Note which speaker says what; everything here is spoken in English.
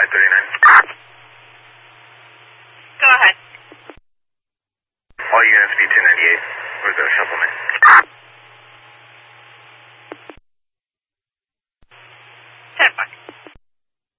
Speaker 1: 539.
Speaker 2: Go ahead.
Speaker 1: All units B298. Where's the supplement?